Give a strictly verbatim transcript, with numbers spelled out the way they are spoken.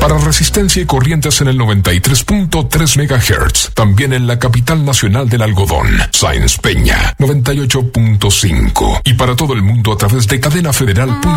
Para Resistencia y Corrientes en el noventa y tres punto tres megahertz. También en la capital nacional del algodón, Sáenz Peña, noventa y ocho punto cinco. Y para todo el mundo a través de cadena federal.